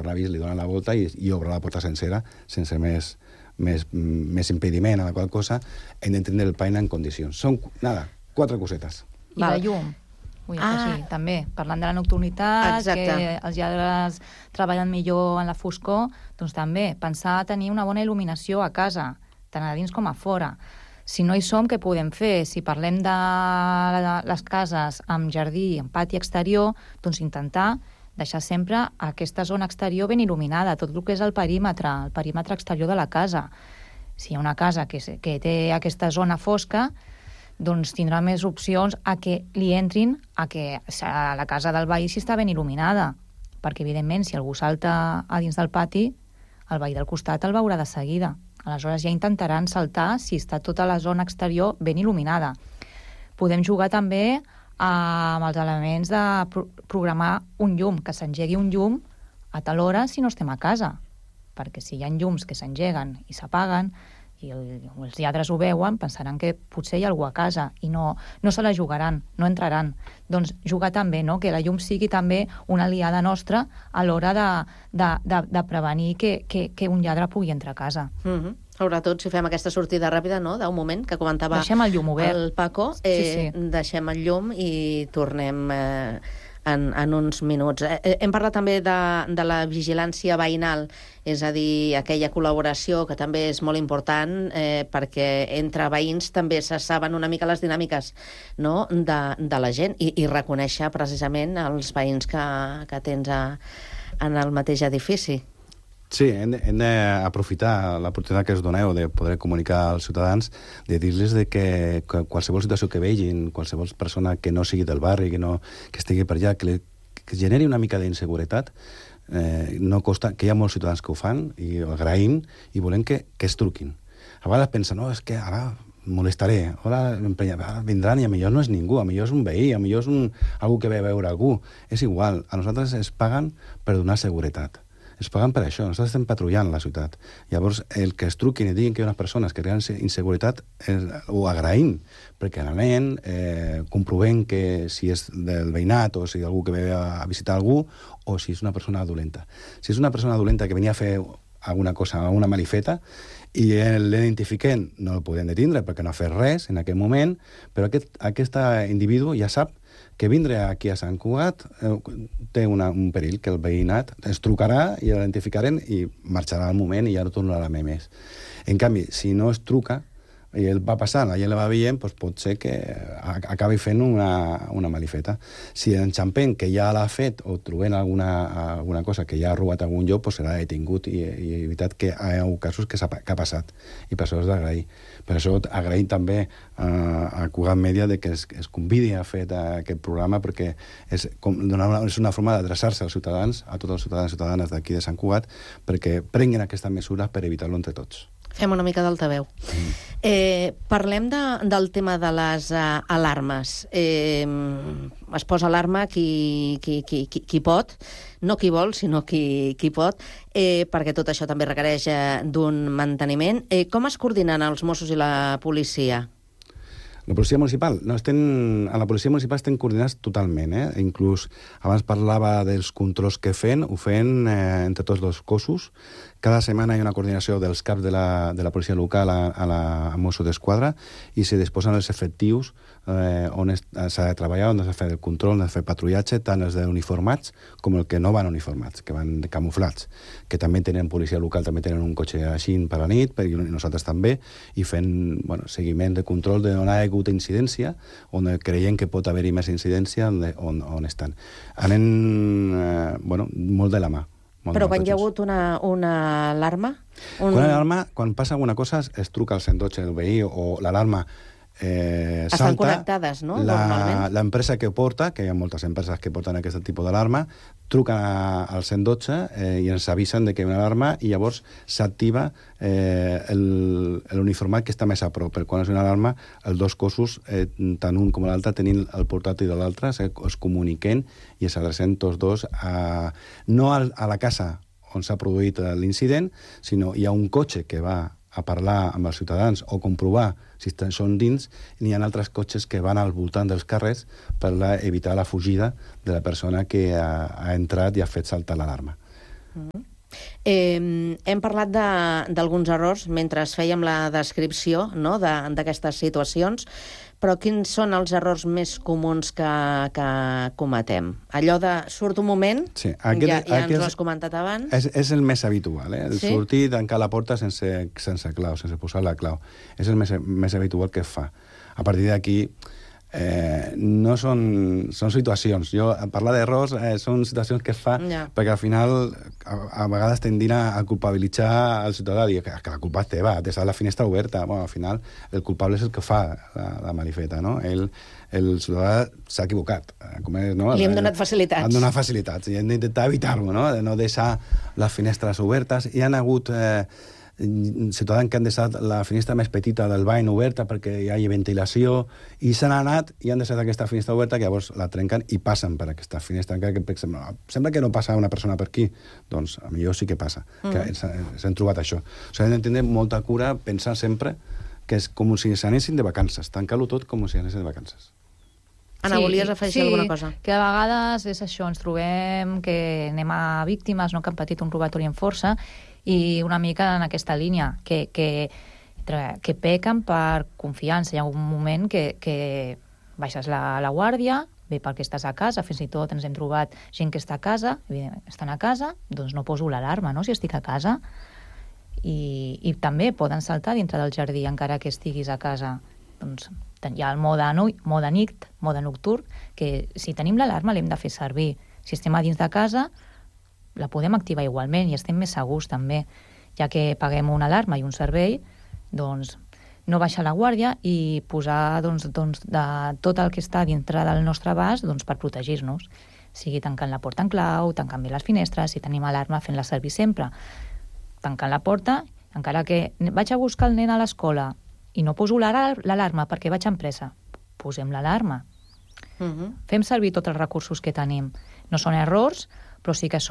per l'avís li donen la volta i obre la porta sencera, sense més impediment a la qual cosa hem d'entendre el pain en condicions. Són, 4 cosetes. I la llum. Vull afegir, també, parlant de la nocturnitat, que els lladres treballen millor en la foscor, doncs també pensar a tenir una bona il·luminació a casa, tant a dins com a fora. Si no hi som, què podem fer? Si parlem de les cases amb jardí, amb pati exterior, doncs intentar deixar sempre aquesta zona exterior ben il·luminada, tot el que és el perímetre exterior de la casa. Si hi ha una casa que té aquesta zona fosca, doncs tindrà més opcions a que li entrin a que la casa del veí si està ben il·luminada. Perquè, evidentment, si algú salta a dins del pati, el veí del costat el veurà de seguida. Aleshores ja intentaran saltar si està tota la zona exterior ben il·luminada. Podem jugar també amb els elements de programar un llum, que s'engegui un llum a tal hora si no estem a casa. Perquè si hi ha llums que s'engeguen i s'apaguen, i els lladres ho veuen, pensaran que potser hi ha algú a casa i no se la jugaran, no entraran. Doncs jugar també, no? Que la llum sigui també una aliada nostra a l'hora de prevenir que un lladre pugui entrar a casa. Sobretot si fem aquesta sortida ràpida, no?, d'un moment que comentava deixem el llum obert. El Paco, deixem el llum i tornem en uns minuts. Hem parlat també de la vigilància veïnal, és a dir, aquella col·laboració que també és molt important perquè entre veïns també se saben una mica les dinàmiques, no?, de la gent i reconèixer precisament els veïns que tens en el mateix edifici. Sí, hem d'aprofitar l'oportunitat que us doneu de poder comunicar als ciutadans, de dir-los que qualsevol situació que vegin, qualsevol persona que no sigui del barri, que estigui per allà, que generi una mica d'inseguretat, no costa, que hi ha molts ciutadans que ho fan, i ho agraïm, i volem que es truquin. A vegades pensen, no, és que ara molestaré, ara vindran i a millor no és ningú, a millor és un veí, a millor és algú que ve a veure algú. És igual, a nosaltres es paguen per donar seguretat. Es paguen per això, nosaltres estem patrullant la ciutat. Llavors, el que es truquin i diguin que hi ha unes persones que creen inseguretat, ho agraïm, perquè realment comprovem que si és del veïnat o si és algú que ve a visitar algú o si és una persona dolenta. Si és una persona dolenta que venia a fer alguna cosa, una malifeta, i l'identifiquem, no el podem detindre perquè no ha fet res en aquell moment, però aquest individu ja sap que vindre aquí a Sant Cugat té un perill, que el veïnat es trucarà i l'identificarem i marxarà al moment i ja no tornarà més. En canvi, si no es truca i ell va passant, la gent la va veient, doncs pot ser que acabi fent una malifeta. Si enxampem que ja l'ha fet o trobem alguna cosa que ja ha robat algun lloc, doncs serà detingut i evitat que hi ha casos que ha passat. I per això és d'agrair. Per això agraïm també a Cugat Mèdia que es convidi a fer aquest programa, perquè és una forma d'adreçar-se als ciutadans, a tots els ciutadans i ciutadanes d'aquí de Sant Cugat, perquè prenguin aquestes mesures per evitar-lo entre tots. Fem una mica d'altaveu. Parlem del tema de les alarmes. Es posa alarma qui pot, no qui vol, sinó qui pot, perquè tot això també requereix d'un manteniment. Com es coordinen els Mossos i la policia? La policia municipal? No, a la policia municipal estem coordinats totalment. Inclús abans parlava dels controls que ho fem entre tots els cossos. Cada setmana hi ha una coordinació dels caps de la policia local a Mossos d'Esquadra i se disposen els efectius on s'ha de treballar, on s'ha de fer el control, on s'ha de fer patrullatge, tant els d'uniformats com els que no van uniformats, que van camuflats, que també tenen policia local, també tenen un cotxe així per la nit, i nosaltres també, i fent seguiment de control de on ha hagut incidència, on creiem que pot haver-hi més incidència, on estan. Anem molt de la mà. Però quan hi ha hagut una alarma? Quan passa alguna cosa, es truca al 112 del veí o l'alarma salta. Estan connectades, no? Normalment. L'empresa que porta, que hi ha moltes empreses que porten aquest tipus d'alarma, truquen al 112 i ens avisen que hi ha una alarma i llavors s'activa l'uniformat que està més a prop. Per quan és una alarma, els dos cossos, tant un com l'altre, tenint el portàtil de l'altre, es comuniquen i s'adrecen tots dos no a la casa on s'ha produït l'incident, sinó hi ha un cotxe que va a parlar amb els ciutadans o comprovar si són dins, i hi ha altres cotxes que van al voltant dels carrers per evitar la fugida de la persona que ha entrat i ha fet saltar l'alarma. Hem parlat d'alguns errors mentre fèiem la descripció, no?, d'aquestes situacions, però quins són els errors més comuns que cometem? Allò de surt un moment, ja ens ho has comentat abans. És el més habitual, el sortir i tancar la porta sense clau, sense posar la clau. És el més habitual que es fa. A partir d'aquí, no són situacions. Parlar d'errors són situacions que es fa perquè al final a vegades tendim a culpabilitzar el ciutadà, dir que la culpa és teva, t'has la finestra oberta. Al final el culpable és el que fa la malifeta, no? El ciutadà s'ha equivocat. Li hem donat facilitats. Han donat facilitats i hem d'intentar evitar-ho, no? De no deixar les finestres obertes. Hi ha hagut ciutadans que han deixat la finestra més petita del bany oberta perquè hi hagi ventilació i s'han anat i han deixat aquesta finestra oberta que llavors la trenquen i passen per aquesta finestra, encara que per exemple, sembla que no passa una persona per aquí, doncs a millor sí que passa, que s'han trobat això. O sigui, hem de tenir molta cura, pensar sempre que és com si s'anessin de vacances, tancar-ho tot com si anessin de vacances. Anna, volies afegir alguna cosa? Sí, que a vegades és això, ens trobem que anem a víctimes, no?, que han patit un robatori amb força, i una mica en aquesta línia, que pequen per confiança. Hi ha un moment que baixes la guàrdia, bé perquè estàs a casa, fins i tot ens hem trobat gent que està a casa, estan a casa, doncs no poso l'alarma, no?, si estic a casa, i també poden saltar dintre del jardí encara que estiguis a casa. Doncs hi ha el mode nit, mode nocturn, que si tenim l'alarma l'hem de fer servir. Si estem a dins de casa, la podem activar igualment i estem més segurs també, ja que paguem una alarma i un servei, doncs no baixar la guàrdia i posar de tot el que està dintre del nostre abast per protegir-nos. Sigui tancant la porta en clau, tancant bé les finestres, si tenim alarma fent-la servir sempre. Tancant la porta, encara que vaig a buscar el nen a l'escola i no poso l'alarma perquè vaig amb pressa, posem l'alarma. Fem servir tots els recursos que tenim. No són errors, però sí que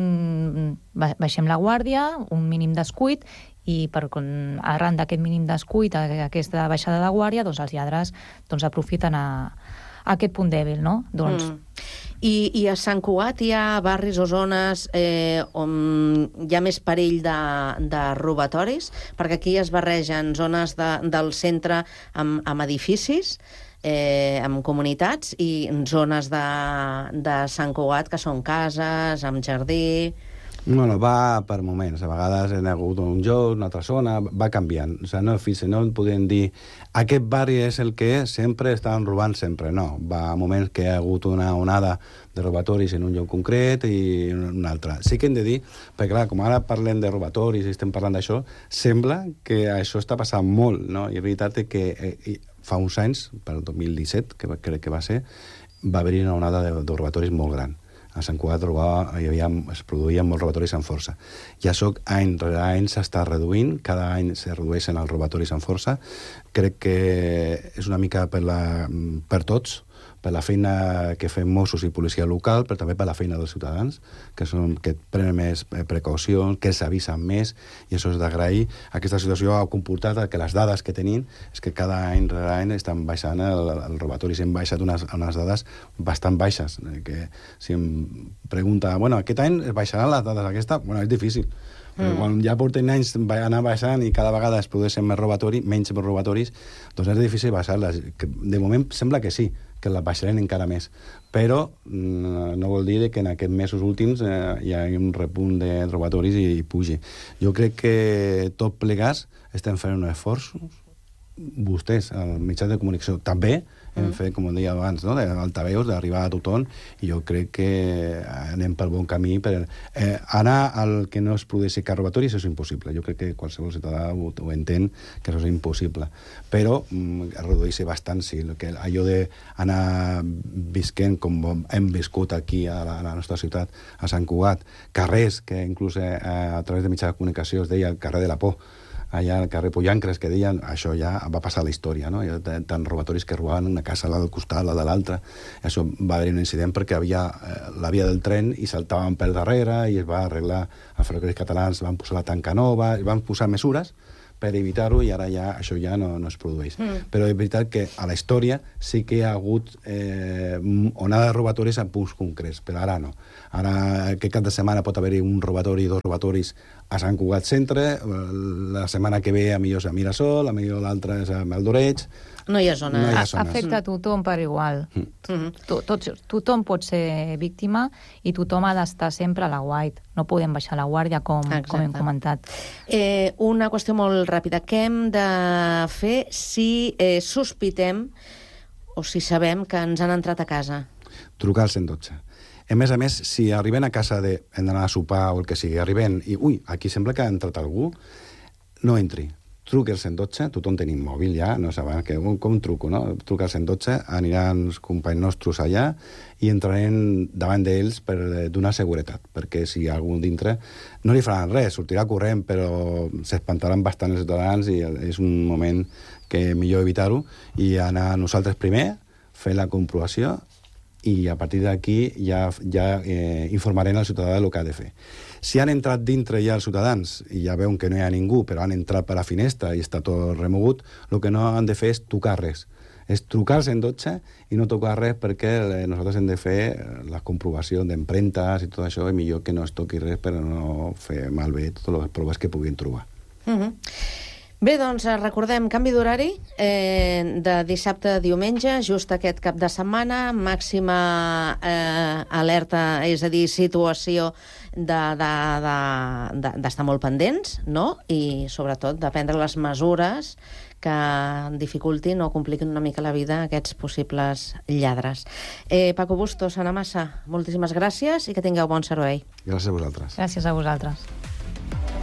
baixem la guàrdia, un mínim descuit, i arran d'aquest mínim descuit, aquesta baixada de guàrdia, doncs els lladres aprofiten aquest punt dèbil, no? I a Sant Cugat hi ha barris o zones on hi ha més perill de robatoris, perquè aquí es barregen zones del centre amb edificis, amb comunitats, i zones de Sant Cugat que són cases, amb jardí. Bueno, va per moments. A vegades hi ha hagut un lloc, una altra zona, va canviant. O sigui, no és fixe, no podem dir aquest barri és el que sempre estan robant sempre. No, va a moments que hi ha hagut una onada de robatoris en un lloc concret i un altre. Sí que hem de dir, perquè clar, com ara parlem de robatoris i estem parlant d'això, sembla que això està passant molt, no? I és veritat que fa uns anys, per el 2017, que crec que va ser, va haver-hi una onada de robatoris molt gran. A Sant Cugat es produïen molts robatoris amb força. I això any rere any s'està reduint, cada any se redueixen els robatoris amb força. Crec que és una mica per tots, per la feina que fem Mossos i policia local, però també per la feina dels ciutadans, que prenen més precaucions, que s'avisen més, i això és d'agrair. Aquesta situació ha comportat que les dades que tenim és que cada any rere any estan baixant els robatoris. Hem baixat unes dades bastant baixes. Que si em pregunta, aquest any es baixaran les dades aquesta? És difícil. Però quan ja porten anys anar baixant i cada vegada es produeixen menys robatoris, doncs és difícil baixar-les. De moment sembla que sí, que la baixarem encara més. Però no vol dir que en aquests mesos últims hi ha un repunt de robatoris i pugi. Jo crec que tot plegats estem fent un esforç, vostès, els mitjans de comunicació, també hem fet, com deia abans, d'altaveus, d'arribar a tothom, i jo crec que anem pel bon camí. Anar al que no es produeixi cap robatori, això és impossible. Jo crec que qualsevol ciutadà ho entén, que això és impossible. Però redueix bastant, sí. Allò d'anar visquent com hem viscut aquí a la nostra ciutat, a Sant Cugat, carrers que inclús a través de mitjans de comunicació es deia el carrer de la por, allà al carrer Pollancres, que deien, això ja va passar a la història, no? Hi ha tants robatoris que robaven una casa, la del costat, la de l'altra. Això va haver un incident perquè havia la via del tren i saltaven per darrere i es va arreglar. Els ferrocarrils catalans van posar la tanca nova, van posar mesures per evitar-ho, i ara ja això ja no es produeix. Però és veritat que a la història sí que hi ha hagut onada de robatoris a punts concrets, però ara no. Ara, aquest cap de setmana pot haver-hi un robatori, 2 robatoris a Sant Cugat Centre, la setmana que ve a millor és a Mirasol, a millor l'altra és a Maldoreig. No hi ha zones. No hi ha zones. Afecta a tothom per igual. Tothom pot ser víctima i tothom ha d'estar sempre a la guait. No podem baixar la guàrdia, com hem comentat. Una qüestió molt ràpida. Què hem de fer si sospitem o si sabem que ens han entrat a casa? Trucar al 112. A més, si arriben a casa hem d'anar a sopar o el que sigui, arriben i, aquí sembla que ha entrat algú, no entri. Truqui al 112, tothom tenim mòbil ja, no saben com truco, no? Truca al 112, aniran els companys nostres allà i entrarem davant d'ells per donar seguretat, perquè si hi ha algú dintre no li faran res, sortirà corrent, però s'espantaran bastant els ciutadans i és un moment que millor evitar-ho i anar nosaltres primer, fer la comprovació i a partir d'aquí ja informarem al ciutadà del que ha de fer. Si han entrat dintre ja els ciutadans i ja veuen que no hi ha ningú, però han entrat per la finestra i està tot remogut, el que no han de fer és tocar res. És trucar al 112 i no tocar res perquè nosaltres hem de fer la comprovació d'empremtes i tot això, i millor que no es toqui res per no fer malbé totes les proves que puguin trobar. Bé, doncs recordem, canvi d'horari de dissabte a diumenge, just aquest cap de setmana, màxima alerta, és a dir, situació d'estar molt pendents, no? I sobretot de prendre les mesures que dificultin o compliquin una mica la vida a aquests possibles lladres. Paco Bustos, Ana Massa, moltíssimes gràcies i que tingueu bon servei. Gràcies a vosaltres. Gràcies a vosaltres.